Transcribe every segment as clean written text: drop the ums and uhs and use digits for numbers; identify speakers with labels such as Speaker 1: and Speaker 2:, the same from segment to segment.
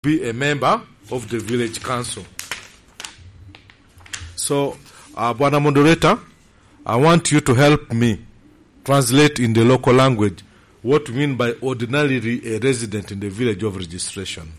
Speaker 1: be a member of the village council. So, Bwana Moderator, I want you to help me translate in the local language what we mean by ordinarily a resident in the village of registration.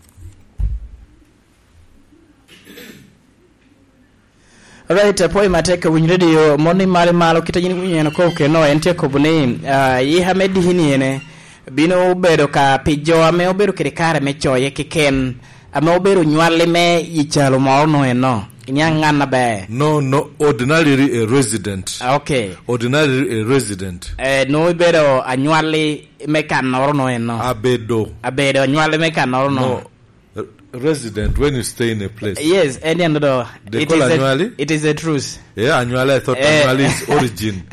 Speaker 2: Right, poi mateka winredio moni male malo kitanyini kunyeno ko keno ente ko bune yi hamedi hiniene bino bedo ka pijo ame obedo kirikare mechoye kiken ame obedo nywale me yichalo maono eno nyangana be
Speaker 1: No, ordinarily a resident.
Speaker 2: Okay,
Speaker 1: Ordinarily a resident.
Speaker 2: No bedo anywale me kanoro eno abedo nywale me kanoro
Speaker 1: no. Resident when you stay in a place.
Speaker 2: Yes, any other.
Speaker 1: They call annually?
Speaker 2: It is a truth.
Speaker 1: Yeah, annually. I thought annually is origin.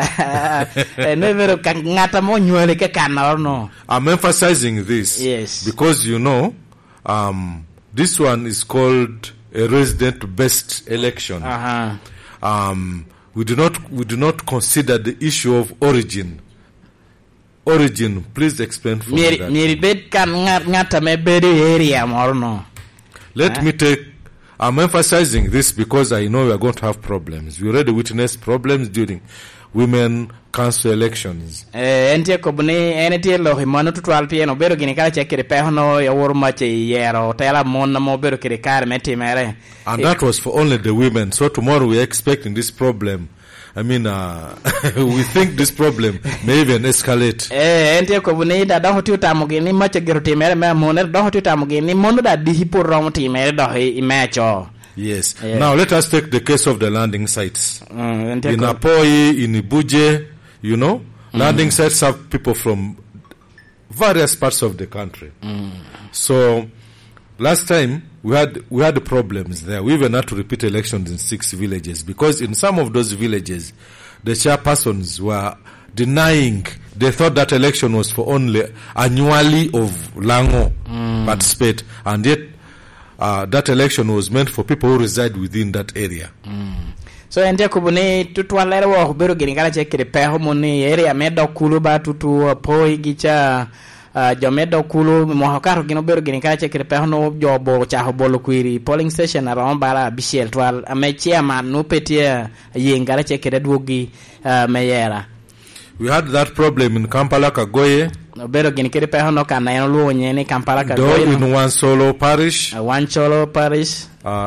Speaker 1: I'm emphasizing this.
Speaker 2: Yes.
Speaker 1: Because this one is called a resident-based election. We do not consider the issue of origin. Origin, please explain for me that. Let me take, I'm emphasizing this because I know we are going to have problems. We already witnessed problems during women council elections.
Speaker 2: And that
Speaker 1: was for only the women. So tomorrow we are expecting this problem. I mean, we think this problem may even escalate. Yes. Yeah. Now let us take the case of the landing sites. In Apoi, in Ibuje, landing sites have people from various parts of the country. So last time we had problems there. We even had to repeat elections in 6 villages because in some of those villages, the chairpersons were denying. They thought that election was for only annually of Lango participate, and yet that election was meant for people who reside within that area.
Speaker 2: So ente kubune tutwalere wo bero giningala chekire peho moni area medo kuluba tutu poi gicha jomedo kulu mohakaro gino bero ginikala chekire peho no jobo chaho bolo kwiri polling station around bara bishel twal amechia manu petia yengala chekire duogi meyera.
Speaker 1: We had that problem in Kampala Kagoye.
Speaker 2: Bero ginikire peho no kana yeno luo nyeni Kampala Kagoye
Speaker 1: in Wansolo parish.
Speaker 2: Wansolo parish.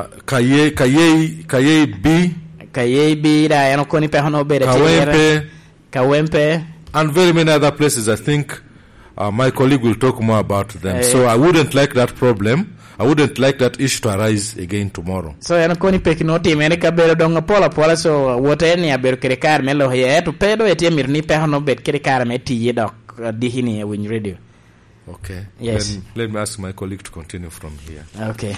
Speaker 1: Kaye B
Speaker 2: da yeno koni peho no bere Kawempe
Speaker 1: and very many other places. I think my colleague will talk more about them. So I wouldn't like that problem. I wouldn't like that issue to arise again tomorrow.
Speaker 2: So yeno koni pekinoti America bero donga pola so woteni ya bero kirikar melo ya etu pedo etie mirni peho no bet kirikar meti yedok dihini when radio.
Speaker 1: Okay.
Speaker 2: Yes.
Speaker 1: Let me ask my colleague to continue from here.
Speaker 2: Okay.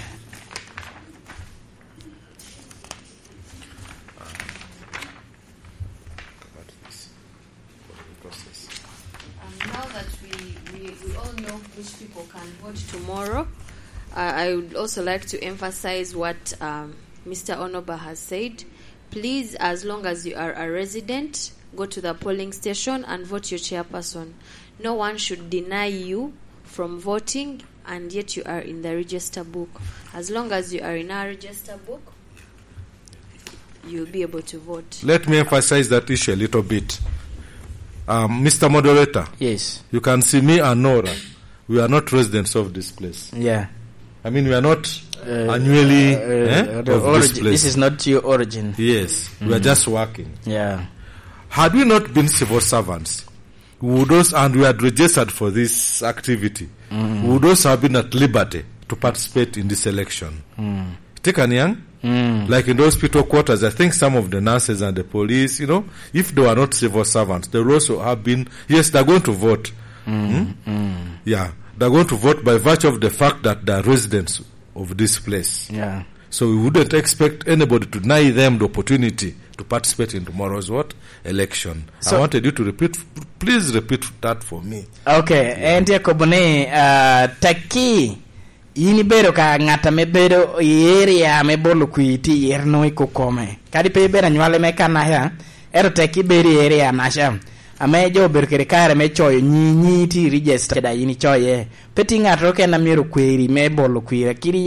Speaker 3: Now that we all know which people can vote tomorrow, I would also like to emphasize what Mr. Onoba has said. Please, as long as you are a resident, go to the polling station and vote your chairperson. No one should deny you from voting, and yet you are in the register book. As long as you are in our register book, you'll be able to vote.
Speaker 1: Let me emphasize that issue a little bit. Mr. Moderator.
Speaker 2: Yes.
Speaker 1: You can see me and Nora. We are not residents of this place.
Speaker 2: Yeah.
Speaker 1: I mean, we are not annually of this place.
Speaker 2: This is not your origin.
Speaker 1: Yes. We are just working.
Speaker 2: Yeah.
Speaker 1: Had we not been civil servants, we had registered for this activity, we would also have been at liberty to participate in this election. Take an young? Like in the hospital quarters, I think some of the nurses and the police, if they were not civil servants, they would also have been, yes, they're going to vote. Yeah, they're going to vote by virtue of the fact that they're residents of this place.
Speaker 2: Yeah.
Speaker 1: So we wouldn't expect anybody to deny them the opportunity to participate in tomorrow's election. So I wanted you to please repeat that for me.
Speaker 2: Okay, and Yakobone, Taki. Ini bero ka ngata me bero area me bolu kuiti yerno ikukome. Kadi pe bera nywale me kana ya ero teki beri area nasha. ame jo ber kere kare me choyo nyi ti register da yini choye peti ngato ke na miro kweri me bolo kwira kiri